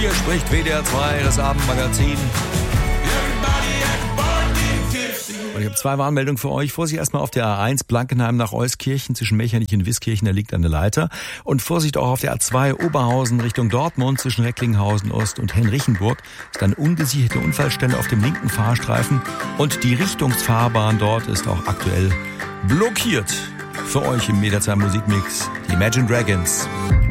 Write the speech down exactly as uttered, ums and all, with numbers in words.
Hier spricht W D R zwei, das Abendmagazin. Und ich habe zwei Warnmeldungen für euch. Vorsicht erstmal auf der A eins Blankenheim nach Euskirchen zwischen Mechernich und Wiskirchen, da liegt eine Leiter. Und Vorsicht auch auf der A zwei Oberhausen Richtung Dortmund zwischen Recklinghausen Ost und Henrichenburg. Ist eine ungesicherte Unfallstelle auf dem linken Fahrstreifen. Und die Richtungsfahrbahn dort ist auch aktuell blockiert. Für euch im Mediazeit Musikmix die Imagine Dragons.